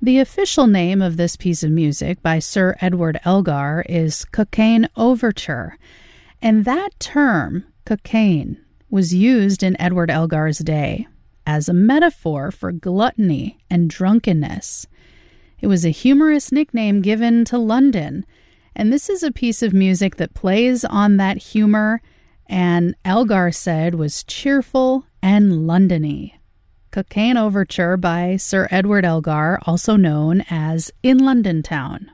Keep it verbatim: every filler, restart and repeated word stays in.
The official name of this piece of music by Sir Edward Elgar is Cockaigne Overture, and that term, cocaine, was used in Edward Elgar's day as a metaphor for gluttony and drunkenness. It was a humorous nickname given to London, and this is a piece of music that plays on that humor, and Elgar said was cheerful and Londony. Cockaigne Overture by Sir Edward Elgar, also known as In London Town.